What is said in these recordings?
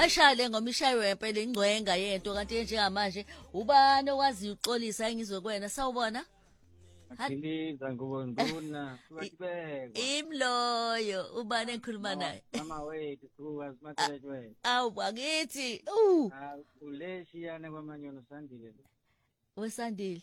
Ashale ngoma ishayiwe impela ingcwenga yento kanti njengamanje ubani okwazi uxolisa engizokwena sawubona Ngiliza ngubona sibeka imloyo ubani engikhuluma naye mama wethu suka simathelejwe awu bakithi uleshiyana kwamanyono sandile wesandile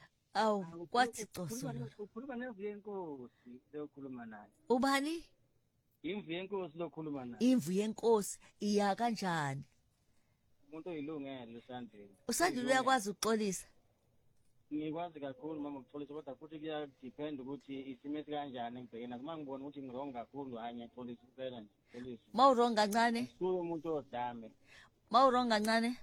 awu kwathi cosolo ukhuluma nevu yenkosi lokhuluma naye ubani imvu yenkosi lokhuluma naye imvu yenkosi iya kanjani umuntu oyilungele usandile usandile uyakwazi ukuxolisa ngikwazi kakhulu mama ukuxolisa kodwa futhi kuya depend ukuthi isimo esikanjani ngibhekena kuma ngibona ukuthi ngirong kakhulu hayi ngiyaxolisa kuphela nje xolisa mawurong kancane kuwe umuntu odame mawurong kancane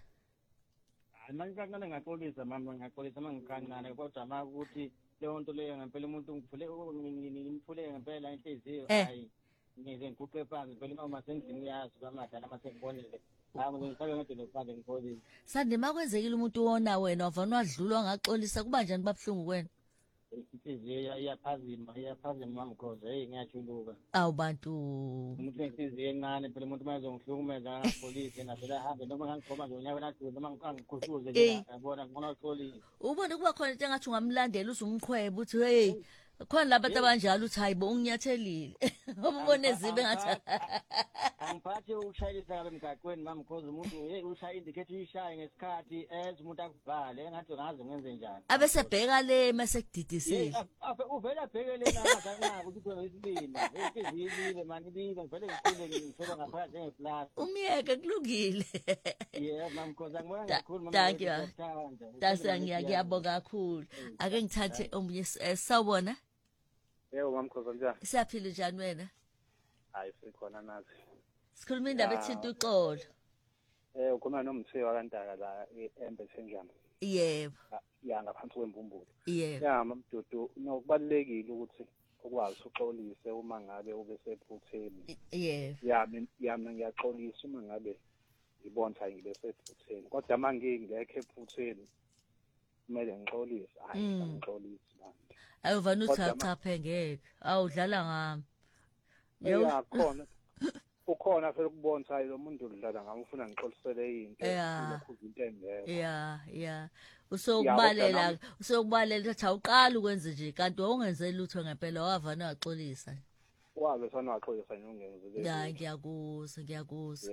manje kancane ngaxolisa mama ngaxolisa mangikancane kodwa ma ukuthi leyo nto leyo ngempela umuntu ngimphule ngempela inhliziyo hayi ngize ngiguqe phansi phela mama sengizini yazi kwamadala masengibonile ngifake ngedolo phansi ngipholile Sandile makwenzekile umuntu wona wena wavana wadlula ngaxolisa kuba njani babhlungu kwena inhliziyo iyaphazima mama because ngiyajuluka awu bantu umuntu enhliziyo encane phela umuntu mayezongihlukumeza ngapolisi navela hambe noma ngangigqoma nje unyaka nathi noma ngikukhuhluze nje yabona ngibona uxolile ubone kuba khona into engathi ungamlandela uzumqhweba uthi hey khona labantu abanjalo uthi hayibo unginyathelile ubone zibe ngathi angiphathi ushayisa ngabe emgaqweni mama because umuntu ushaya indicate uyishaye ngesikhathi umuntu akuvale engathi ngaze ngenze njani abesebheka le masekudidisile uvela bhekele nanga ukuthi wesibili ezizile manje libe ngivele ngithola ngaphakathi njengeflash umyeke kulungile yeah mama because angibona kakhulu mama thank you dasa ngiyabonga kakhulu ake ngithathe omunye sawubona yebo mama because njani siyaphila njani wena hayi sikhona nathi sikhuluma indaba ethinta uxolo ukhuluma nomthiwa kantaka la eMbethenjana yebo ya ngaphansi kwembumbulu yebo ya mamdudu nokubalekile ukuthi ukwazi uxolise uma ngabe ube sephutheni yebo yami ngiyaxolisa uma ngabe ngibona ngibe sephutheni kodwa manje ngekho ephutheni kumele ngixolise hayi ngixolise manje ayovana uthi cha ngeke awudlala ngami ya khona ukhona phela ukubona lo muntu udlala ngami ufuna ngixolisele into lokhu into engeke ya usokubalela ukuthi awuqala ukwenza nje kanti wawungenze lutho ngempela wavana waxolisa wabe sana waxolisa njengenze hayi ngiyakuzwa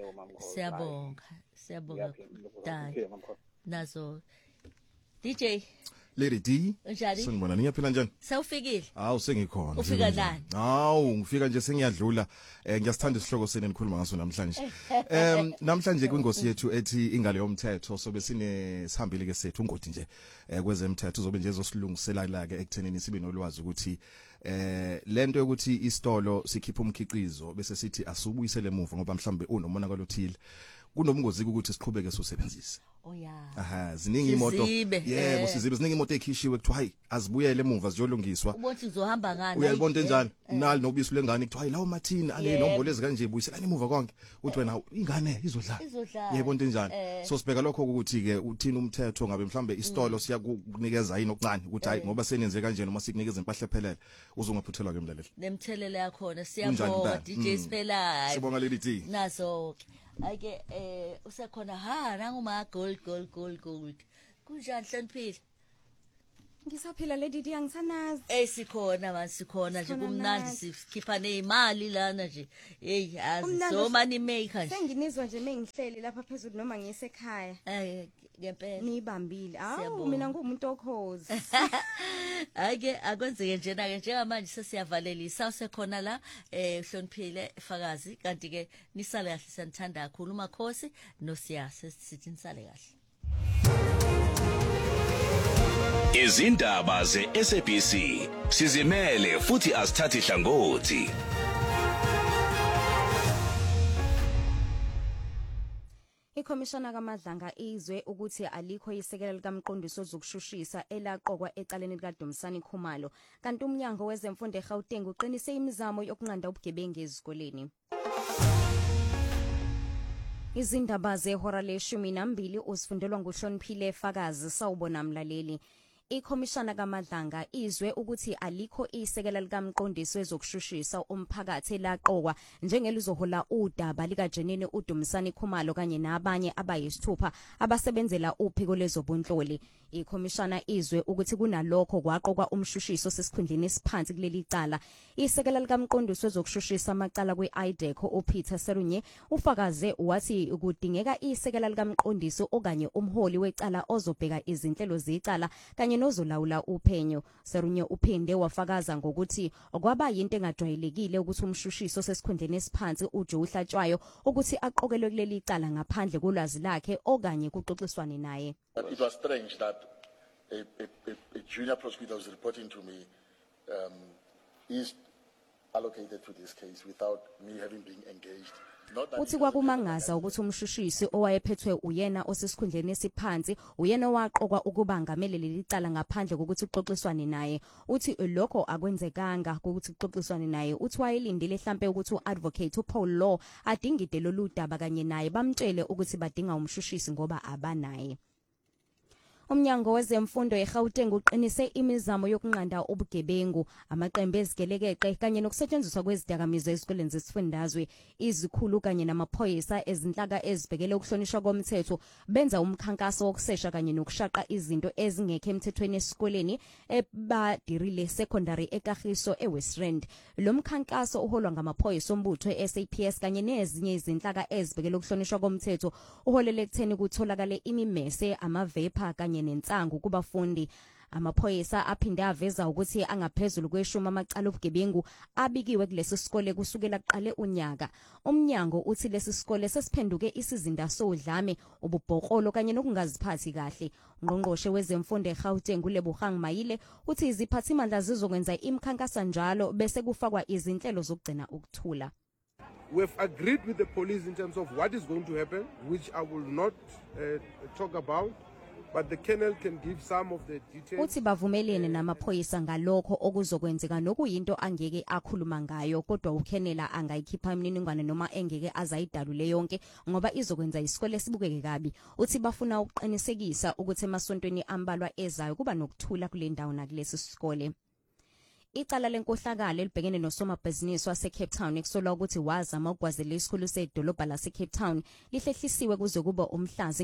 siyabonga dai nazo DJ Lady D Njani? Sengibona niyaphila njani? Sawufikile? Hawu sengikhona. Ufika nani? Hawu ngifika nje sengiyadlula. Ngiyasithanda isihloko sene nikhuluma ngaso namhlanje. Namhlanje kwingosi yethu ethi ingalo yomthetho sobe sihambile ke sethu ungodi nje kwezemthetho uzobe nje ezosilungisela ke ekuthenini sibe nolwazi ukuthi lento yokuthi isitolo sikhipha umkhiqizo bese sithi asubuyisele emuva ngoba mhlambe unomonakalo othile. Kunomngozi ukuthi siqhubeke sosebenzisa. Oh yeah. Aha, ziningi imoto. Yebo, sizibe ziningi imoto ekhishiwe kuthiwa hayi azibuyele emuva ziyolungiswa. Ubothi uzohamba ngani? Uyalibona njani? Nali nobisi lengane kuthiwa hayi lawo mathini ale nombolo ezikanje buyiselani emuva konke. Uthi wena ingane izodlala. Yebo into njani? So sibheka lokho ukuthi ke uthini umthetho ngabe mhlambe isitolo siyakunikeza yini okuncane ukuthi hayi ngoba senenze kanje noma sikunikeza impahla ephelele uzongaphuthelwa ke mlaleli. Nemthelela yakhona siyabonga DJ Siphelayo. Sibonga Lady D. Naso ake usekhona nanguma gold kunjani Hloniphile ngisaphila Lady D angisanazi sikhona nje kumnandi sikhipha nezimali lana nje hey so money maker nje senginizwa nje mengihleli lapha phezulu noma ngisekhaya ngempela nibambile mina ngumuntu okhozi ake akwenzeke njena ke njengamanje sesiyavalelisa usekhona la Hloniphile Fakazi kanti ke nisale kahle sanithanda kakhulu uMakhosi noSiyase sithi nisale kahle Izindaba ze-SABC sizimele futhi asithathi hlangothi. Ikhomishana kaMadlanga izwe ukuthi alikho isekela likaMqondisi ozokushushisa elaqokwa ecaleni likaDumsani Khumalo kanti umnyango wezemfundo eGauteng uqinise imizamo yokunqanda ubugebengu ezikoleni. Izindaba zehora le12 usifundelwa nguHloniphile Fakazi sawubona mlaleli. Ikhomishana kaMadlanga izwe ukuthi alikho isekela likamqondisi wezokushushisa umphakathi laqokwa njengelizohola udaba lika Jenene uDumsani Khumalo kanye nabanye abayisithupha abasebenzela uphiko lezobunhloli. Ikhomishana izwe ukuthi kunalokho kwaqokwa umshushiso sesikhundleni esiphansi kuleli cala. Isekela likamqondisi wezokushushisa amacala kweIDECO uPeter Serunye ufakaze wathi kudingeka isekela likamqondisi okanye umholi wecala ozobheka izinhlelo zecala kanye nozolawula uphenyo. Serunye uphinde wafakaza ngokuthi kwaba yinto engajwayelekile ukuthi umshushiso sesikhundleni esiphansi uJoe Hlatshwayo ukuthi aqokelwe kuleli cala ngaphandle kolwazi lakhe okanye kuxoxiswane naye. It was strange that a junior prosecutor was reporting to me is allocated to this case without me having been engaged. Uthi kwakumangaza ukuthi umshushisi owayephethwe uyena osesikhundleni esiphansi uyena waqokwa ukuba ngamele leli cala ngaphandle kokuthi uxoxiswane naye. Uthi lokho akwenzekanga ukuthi uxoxiswane naye. Uthi wayelindile mhlambe ukuthi uadvocate uPaul Law adingide lolu daba kanye naye bamtshele ukuthi badinga umshushisi ngoba abanaye. Umnyango wezemfundo eGauteng uqinise imizamo yokunqanda ubugebengu, amaqembu ezigelekeqe kanye nokusetshenziswa kwezidakamizwa ezikoleni zesifundazwe. Izikhulu kanye namaphoyisa ezinhlaka ezibhekele ukuhlonishwa komthetho benza umkhankaso wokusesha kanye nokushaqa izinto ezingekho emthethweni esikoleni eBadirile Secondary eKagiso eWest Rand. Lo mkhankaso uholwa ngamaphoyisa ombutho eSAPS kanye nezinye izinhlaka ezibhekele ukuhlonishwa komthetho uholele ekutheni kutholakale imimese, amavepa kanye nensangu kubafundi. Amaphoyisa aphinde aveza ukuthi angaphezulu kweshumi amacala obugebengu abikiwe kulesi sikole kusukela kuqale unyaka. Umnyango uthi lesi sikole sesiphenduke isizinda sodlame, ububhoqolo kanye nokungaziphathi kahle. Ungqongqoshe wezemfundo eGauteng uLebogang Mayile uthi iziphathimandla zizokwenza imikhankaso njalo bese kufakwa izinhlelo zokugcina ukuthula. We have agreed with the police in terms of what is going to happen, which I will not talk about. But the colonel can give some of the details. Uthi bavumelene namaphoyisa ngalokho okuzokwenzeka nokuyinto angeke akhuluma ngayo, kodwa ukhenela angayikhipha imininingwane noma engeke azayidalule yonke ngoba izokwenza isikole sibukeke kabi. Uthi bafuna ukuqinisekisa ukuthi emasontweni ambalwa ezayo kuba nokuthula kule ndawo nakulesi sikole. Icala lenkohlakalo elibhekene nosomabhizinisi waseCape Town ekusolwa ukuthi wazama ukugwazela isikhulu sedolobha laseCape Town lihlehlisiwe kuze kuba umhlazi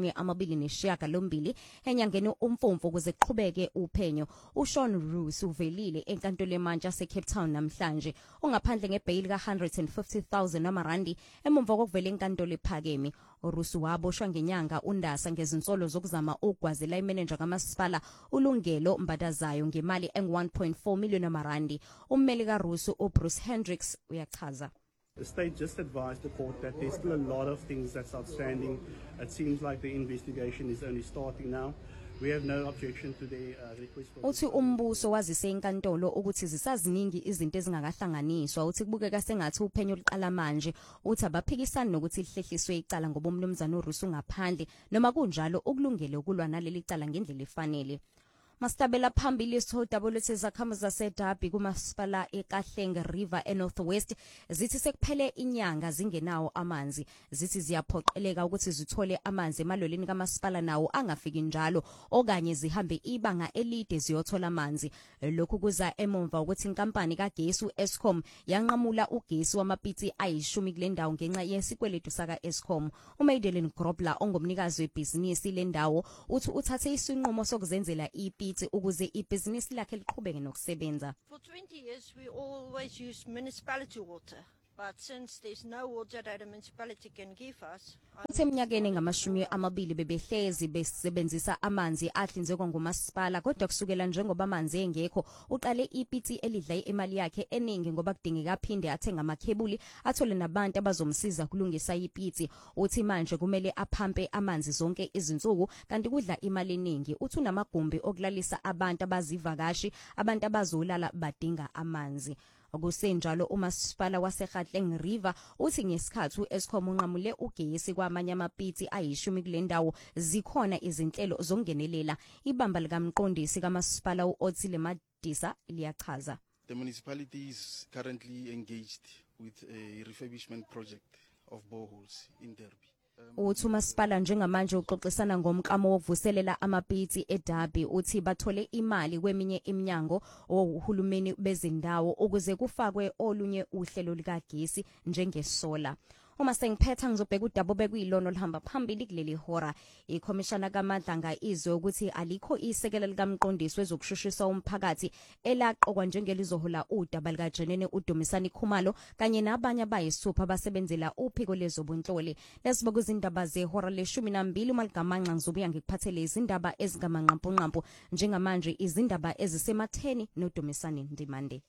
ngama-29 enyangeni uMfumfu ukuze kuqhubeke uphenyo. uSean Roos uvelile enkantolo emantshi yaseCape Town namhlanje ongaphandle ngebhayili ka-150,000 amarandi emumva kokuvela enkantolo ephakeme. uRoos waboshwa ngenyanga uNdasa ngezinsolo zokuzama ukugwazela imeneja kamasipala uLungelo Mbadazayo ngemali engu-1.4 million amarandi. Ummeli kaRoos uBruce Hendricks uyachaza. The state just advised the court that there's still a lot of things that's outstanding. It seems like the investigation is only starting now. We have no objection to the request for. Uthi umbuso wazise inkantolo ukuthi zisaziningi izinto ezingakahlanganiswa. Uthi kubukeka sengathi uphenyo liqala manje. Uthi abaphikisani nokuthi lihlehliswe icala ngoba umnumzana uRoos ngaphandle noma kunjalo ukulungele ukulwa naleli cala ngendlela efanele. Mastabela phambili isithodabo lezakhamuzi zaseDabi kumasipala eKahleng River eNorthwest zithi sekuphele inyanga zingenawo amanzi. Zithi ziyaphoqeleka ukuthi zithole amanzi emalolini kamasipala nawo angafiki njalo okanye zihambe ibanga elide ziyothola amanzi. Lokhu kuza emumva ukuthi inkampani kagesi uEskom yanqamula ugesi wamapitsi ayishumi kule ndawo ngenxa yesikweletu saka Eskom. uMadeline Grobler ongumnikazi webhizinisi le ndawo uthi uthathe isinqumo sokuzenzela ipi ukuze ibhizinisi lakhe liqhubeke nokusebenza. For 20 years we always use municipality water, but since there's no water that a municipality can give us. Eminyakeni ngamashumi bebehlezi besebenzisa amanzi ahlinzekwa ngumasipala kodwa kusukela njengoba amanzi engekho uqale iPT elidla imali yakhe eningi ngoba kudingeka aphinde athenga amakhebuli athole nabantu abazomsiza kulungisa iPT. Uthi manje kumele aphampe amanzi zonke izinsuku kanti kudla imali eningi. Uthi unamagumbi okulalisa abantu abazivakashi abantu abazolala badinga amanzi. Okusenjalo umasipala waseGauteng River uthi ngesikhathi uEskom unqamule ugesi kwamanye amapitsi ayishumi kule ndawo zikhona izinhlelo zongenelela. Ibamba likamqondisi kamasipala uOtsile Madisa liyachaza. The municipality is currently engaged with a refurbishment project of boreholes in Derby. uthi umasipala njengamanje uxoxisana ngomklamo wokuvuselela amabhitsi eDerby uthi bathole imali kweminye iminyango ohulumeni bezindawo ukuze kufakwe olunye uhlelo likagesi njengesola. Uma sengiphetha ngizobheka udaba obekuyilono lihamba phambili kuleli hora. Ikhomishana kaMadlanga izwe ukuthi alikho isekela likamqondisi wezokushushisa umphakathi elaqokwa njengelizohola udaba likaJenene uDumisani Khumalo kanye nabanye abayisupha abasebenzela uphiko lezobunhloli. Lesibuka izindaba zehora le-12 uMaligamanqa ngizobuya ngikuphathele izindaba ezingamanqampunqampu njengamanje izindaba ezisematheni noDumisani Ndimande.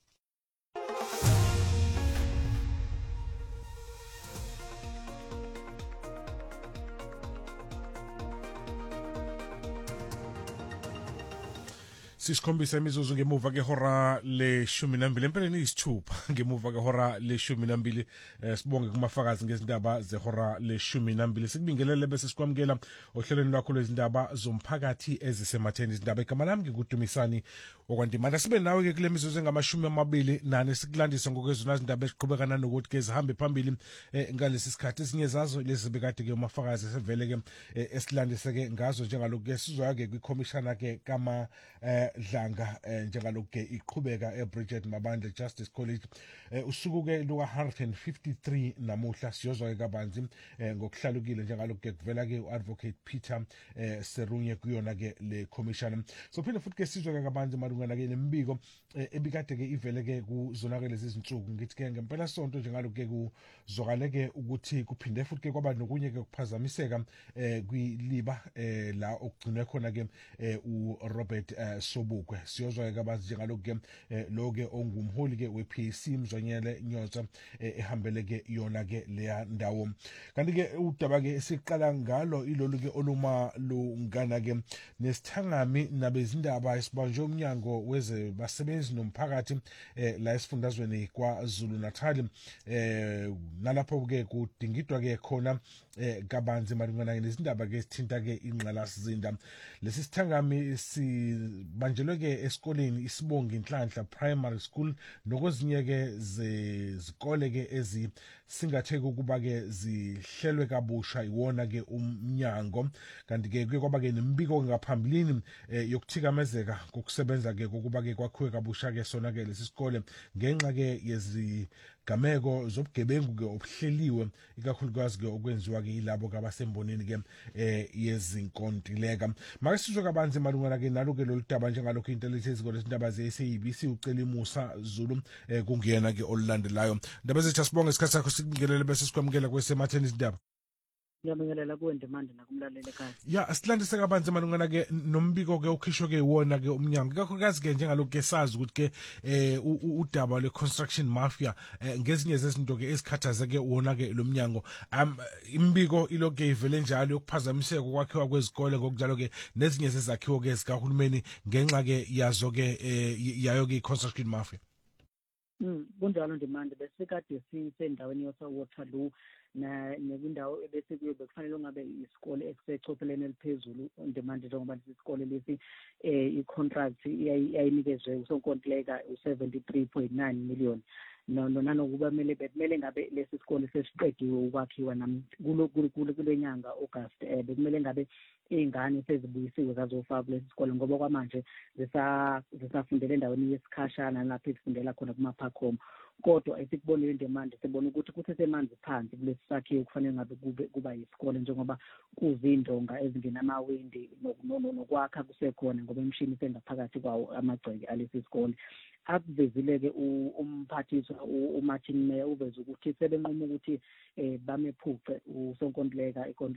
Sisikhombisa imizuzu ngemuva kehora le-12 empeleni isithupha ngemuva kehora le-12 sibonge kumafakazi ngezindaba zehora le-12 sikubingelele bese sikwamukela ohlelweni lwakho lwezindaba zomphakathi ezisematheni izindaba igama lami nginguDumisani okwandimanda sibe nawe ke kule mizuzu engama-24 sikulandisa ngokwezona zindaba eziqhubekana nokuthi ke zihambe phambili ngalesi sikhathi ezinye zazo lezi bekade ke umafakazi sevele ke esilandise ke ngazo njengalokhu ke sizoya ke kwikhomishana ke kama Dlanga njengalokhu ke iqhubeka eBridget Mabandla Justice College usuku ke luka 153 namuhla siyozwa ke kabanzi ngokuhlalukile njengalokhu ke kuvela ke uadvocate Peter Serunye kuyona ke le commission so phinde futhi ke sizwe ke kabanzi malungana ke nembiko ebikade ke ivele ke kuzona ke lezi zinsuku ngithi ke ngempela sonto njengalokhu ke kuzokale ke ukuthi kuphinde futhi ke kwaba nokunye ke kuphazamiseka kwiliba la okugcinwe khona ke uRobert Sobukwe siyozwa ke kabanzi njengalokhu ke lo ke ongumholi ke wePAC Mzonyele Nyotsa ehambele ke yona ke leya ndawo kanti ke udaba ke siqala ngalo ilolu ke oluma lungana ke nesithangami nabezindaba esibanjwe umnyango weze basebenzi nomphakathi la esifundazweni kwaZulu Natal nalapho ke kudingidwa ke khona kabanzi malungana nezindaba ke sithinta ke inqalasizinda lesi sithangami sibanjelwe ke esikoleni isibongi Inhlanhla Primary School nokuzinye ke zezikole ke ezisingatheke ukuba ke zihlelwe kabusha iwona ke umnyango kanti ke kwaba ke nembiko ngaphambilini yokuthikamezeka kokusebenza ke kokuba ke kwakhiwe kabusha ke sona ke lesi sikole ngenxa ke yezigameko zobugebengu ke obuhleliwe ikakhulukazi ke okwenziwa ke yilabo abasembonini ke yezinkontileka manje sizwe kabanzi malungana ke nalo ke loludaba njengalokho intelligence izikole izindaba ze-SABC ucela Musa Zulu kungena ke olulandelayo indaba zethu sibonge isikhathi sakho sikubingelele bese sikwamukela kwesematheni izindaba ngiyabingelela kuwe Ndimande nakumlaleli ekhaya ya silandise kabanzi malungana ke nombiko ke ukhishwe ke wona ke umnyango kakhulukazi ke njengalokho ke sazi ukuthi ke udaba le construction mafia ngezinye zezinto ke esikhathaze ke wona ke lo mnyango imbiko iloke ivele njalo yokuphazamiseka kwakhiwa kwezikole ngokunjalo ke nezinye zezakhiwo ke zikahulumeni ngenxa ke yazo ke yayo ke construction mafia kunjalo Ndimande besikade sisendaweni yaseWaterloo nezindawo ebese kuyobe kufanele ngabe isikole ekusecopheleni eliphezulu Ndimande njengoba isikole lesi icontract iyayinikezwe usonkontileka u73.9 million nanokuba kumele ngabe lesi sikole sesiqediwe ukwakhiwa kule nyanga August bekumele ngabe izingane sezibuyisiwe zazofaka kulesi sikole ngoba kwamanje zisafundela endaweni yesikhashana lapho ezifundela khona kuma-Parkhome kodwa esikubonile Ndimande sibona ukuthi kusesemanzi phansi kulesi sakhiwo kufanele ngabe kuba yisikole njengoba kuzindonga ezingenamawindi nokwakha kusekhona ngoba imishini isengaphakathi kwawo amagceke alesi sikole akuvezile ke umphathiswa uMartin Meyer uveze ukuthi sebenqoma ukuthi bamephuce usonkontileka